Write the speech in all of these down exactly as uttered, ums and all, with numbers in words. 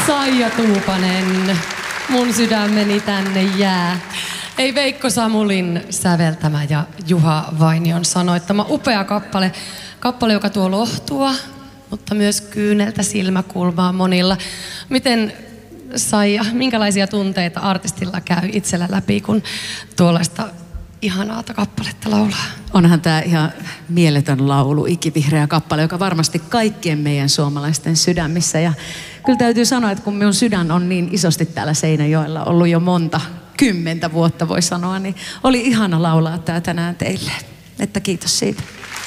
Saija Tuupanen, mun sydämeni tänne jää. Ei Veikko Samulin säveltämä ja Juha Vainion sanoittama upea kappale. Kappale, joka tuo lohtua, mutta myös kyyneltä silmäkulmaa monilla. Miten, Saija, minkälaisia tunteita artistilla käy itsellä läpi, kun tuollaista ihanaata kappaletta laulaa? Onhan tämä ihan mieletön laulu, ikivihreä kappale, joka varmasti kaikkien meidän suomalaisten sydämissä. Ja kyllä täytyy sanoa, että kun minun sydän on niin isosti täällä Seinäjoella ollut jo monta, kymmentä vuotta voi sanoa, niin oli ihana laulaa tämä tänään teille. Että kiitos siitä.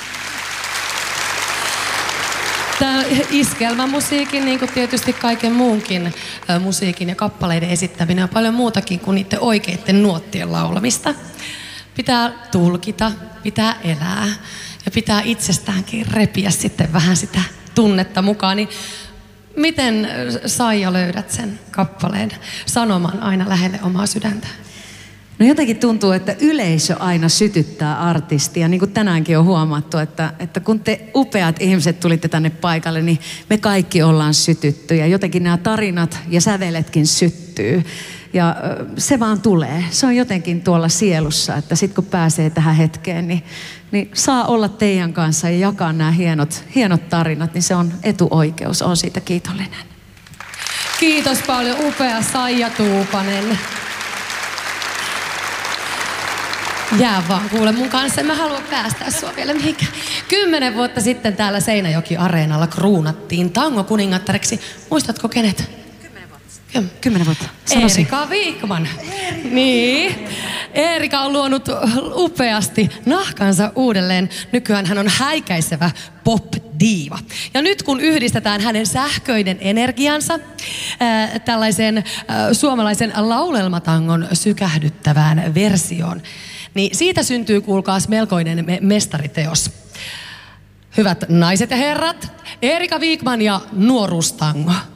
Tämä iskelmämusiikin, niin kuin tietysti kaiken muunkin ä, musiikin ja kappaleiden esittäminen on paljon muutakin kuin niiden oikeiden nuottien laulamista. Pitää tulkita, pitää elää ja pitää itsestäänkin repiä sitten vähän sitä tunnetta mukaan. Niin miten, Saija, löydät sen kappaleen sanoman aina lähelle omaa sydäntä? No jotenkin tuntuu, että yleisö aina sytyttää artistia, niin kuin tänäänkin on huomattu, että, että kun te upeat ihmiset tulitte tänne paikalle, niin me kaikki ollaan sytytty ja jotenkin nämä tarinat ja säveletkin syttyy. Ja se vaan tulee. Se on jotenkin tuolla sielussa, että sit kun pääsee tähän hetkeen, niin, niin saa olla teidän kanssa ja jakaa nämä hienot, hienot tarinat, niin se on etuoikeus. Olen siitä kiitollinen. Kiitos paljon, upea Saija Tuupanen. Jää vaan kuule mun kanssa, en mä halua päästää sua vielä mihinkään. Kymmenen vuotta sitten täällä Seinäjoki-areenalla kruunattiin tangokuningattareksi. Muistatko kenet? Kymmenen vuotta. Ky- kymmenen vuotta. Sanoisin. Eerika Vikman. Eerika. Niin. Eerika on luonut upeasti nahkansa uudelleen. Nykyään hän on häikäisevä pop-diiva. Ja nyt kun yhdistetään hänen sähköinen energiansa ää, tällaisen ää, suomalaisen laulelmatangon sykähdyttävään versioon, niin siitä syntyy, kuulkaas, melkoinen me- mestariteos. Hyvät naiset ja herrat, Eerika Vikman ja Nuoruustango.